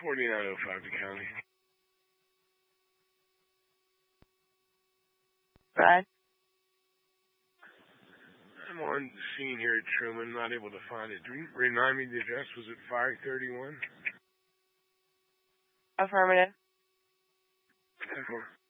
4905 to county. Brad? I'm on the scene here at Truman, not able to find it. Do you remind me the address? Was it 531? Affirmative. 10-4.